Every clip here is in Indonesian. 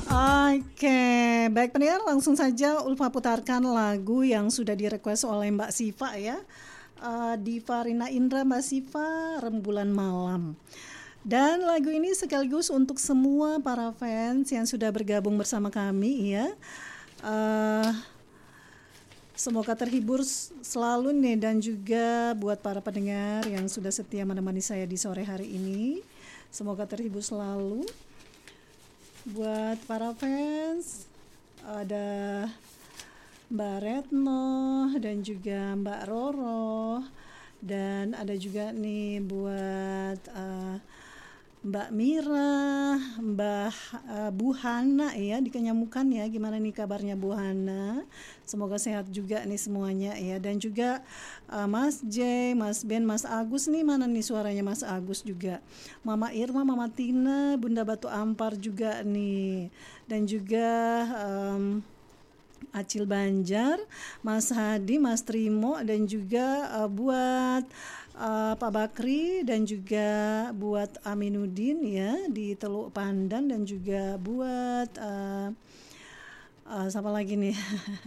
Oke, baik pendengar, langsung saja Ulfa putarkan lagu yang sudah direquest oleh Mbak Siva ya. Diva Rina Indra, Mbak Siva, Rembulan Malam. Dan lagu ini sekaligus untuk semua para fans yang sudah bergabung bersama kami ya. Semoga terhibur selalu nih, dan juga buat para pendengar yang sudah setia menemani saya di sore hari ini. Semoga terhibur selalu. Buat para fans, ada Mbak Retno dan juga Mbak Roro, dan ada juga nih buat Mbak Mira, Mbak Bu Hana ya di Kenyamukan ya. Gimana nih kabarnya Bu Hana? Semoga sehat juga nih semuanya ya. Dan juga Mas J, Mas Ben, Mas Agus nih, mana nih suaranya Mas Agus juga. Mama Irma, Mama Tina, Bunda Batu Ampar juga nih. Dan juga Acil Banjar, Mas Hadi, Mas Trimo, dan juga buat Pak Bakri, dan juga buat Aminuddin ya di Teluk Pandan, dan juga buat siapa lagi nih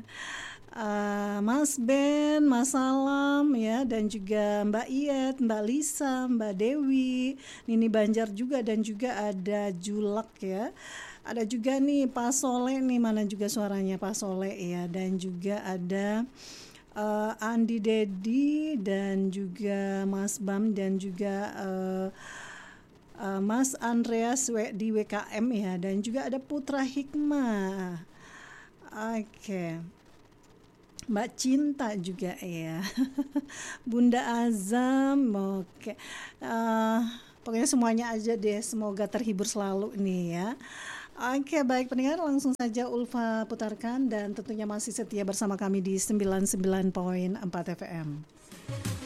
Mas Ben, Mas Salam ya, dan juga Mbak Iyet, Mbak Lisa, Mbak Dewi, Nini Banjar juga, dan juga ada Julak ya. Ada juga nih Pak Soleh nih, mana juga suaranya Pak Soleh ya, dan juga ada Andi Dedi, dan juga Mas Bam, dan juga Mas Andreas di WKM ya, dan juga ada Putra Hikmah. Oke. Mbak Cinta juga ya. Bunda Azam, oke. Pokoknya semuanya aja deh, semoga terhibur selalu nih ya. Oke, baik pendengar, langsung saja Ulfa putarkan, dan tentunya masih setia bersama kami di 99.4 FM.